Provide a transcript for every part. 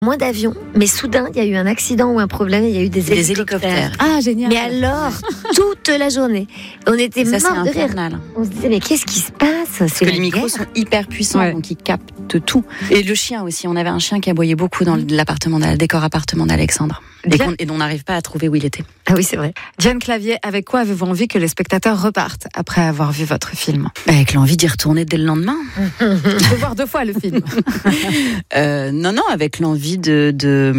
Moins d'avions, mais soudain, il y a eu un accident ou un problème, il y a eu des hélicoptères. Ah, génial. Mais alors, toute la journée, on était morts de rire. On se disait, mais qu'est-ce qui se passe? Parce que les micros sont hyper puissants, donc ils captent tout. Et le chien aussi, on avait un chien qui aboyait beaucoup dans le décor appartement d'Alexandre. Et dont on n'arrive pas à trouver où il était. Ah oui, c'est vrai. Diane Clavier, avec quoi avez-vous envie que les spectateurs repartent après avoir vu votre film? Avec l'envie d'y retourner dès le lendemain. De voir 2 fois le film. Non, avec l'envie de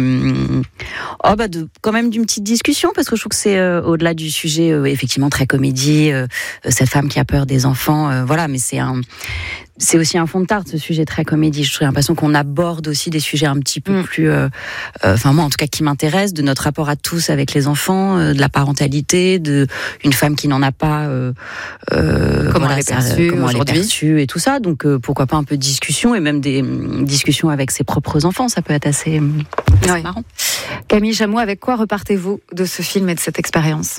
quand même d'une petite discussion, parce que je trouve que c'est au-delà du sujet effectivement très comédie, cette femme qui a peur des enfants, voilà, mais c'est aussi un fond de tarte, ce sujet très comédie. J'ai l'impression qu'on aborde aussi des sujets un petit peu plus, moi en tout cas qui m'intéressent, de notre rapport à tous avec les enfants, de la parentalité, de une femme qui n'en a pas, comment elle est perçue et tout ça. Donc pourquoi pas un peu de discussion, et même des discussions avec ses propres enfants, ça peut être assez marrant. Camille Chamou, avec quoi repartez-vous de ce film et de cette expérience?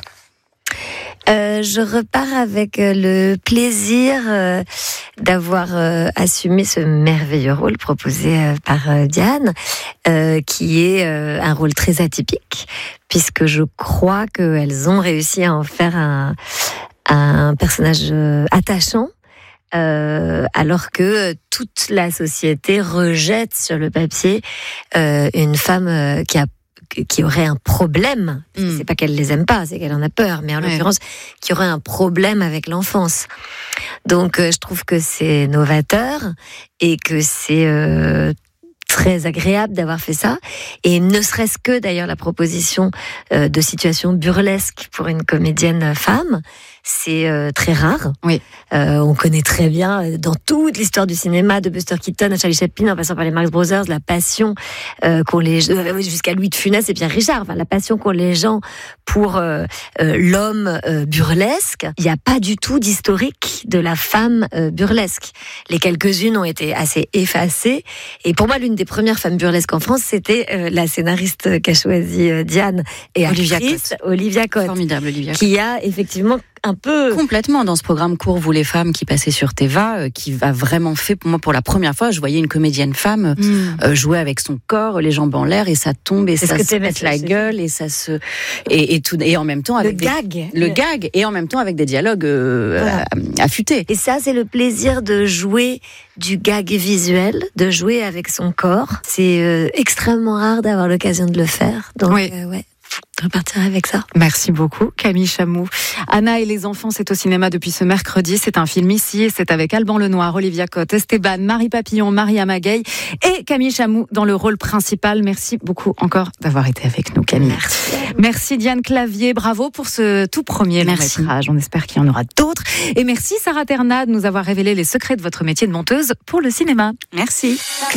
Je repars avec le plaisir d'avoir assumé ce merveilleux rôle proposé par Diane, qui est un rôle très atypique, puisque je crois qu'elles ont réussi à en faire un personnage attachant. Alors que toute la société rejette sur le papier une femme qui aurait un problème. C'est pas qu'elle les aime pas, c'est qu'elle en a peur, mais en l'occurrence, qui aurait un problème avec l'enfance. Donc, je trouve que c'est novateur et que c'est très agréable d'avoir fait ça. Et ne serait-ce que, d'ailleurs, la proposition de situation burlesque pour une comédienne femme, c'est très rare. Oui. On connaît très bien, dans toute l'histoire du cinéma, de Buster Keaton à Charlie Chaplin, en passant par les Marx Brothers, la passion qu'ont les jusqu'à Louis de Funès et Pierre Richard, enfin, la passion qu'ont les gens pour l'homme burlesque. Il n'y a pas du tout d'historique de la femme burlesque. Les quelques-unes ont été assez effacées. Et pour moi, l'une des premières femmes burlesques en France, c'était la scénariste qu'a choisi Diane et actrice Olivia Cott. Formidable, Olivia Cott. Qui a effectivement un peu... Complètement, dans ce programme court Vous les femmes qui passait sur Teva, qui va vraiment fait, pour moi, pour la première fois, je voyais une comédienne femme jouer avec son corps, les jambes en l'air, et ça tombe, et ça se pète la gueule, et ça se... Et en même temps, avec le gag, et en même temps avec des dialogues affûtés. Et ça, c'est le plaisir de jouer du gag visuel, de jouer avec son corps. C'est extrêmement rare d'avoir l'occasion de le faire. Donc, repartir avec ça. Merci beaucoup, Camille Chamou. Anna et les enfants, c'est au cinéma depuis ce mercredi. C'est un film ici et c'est avec Alban Lenoir, Olivia Cott, Esteban, Marie Papillon, Maria Maguey et Camille Chamou dans le rôle principal. Merci beaucoup encore d'avoir été avec nous, Camille. Merci Diane Clavier, bravo pour ce tout premier long-métrage. On espère qu'il y en aura d'autres. Et merci Sarah Ternat de nous avoir révélé les secrets de votre métier de monteuse pour le cinéma. Merci.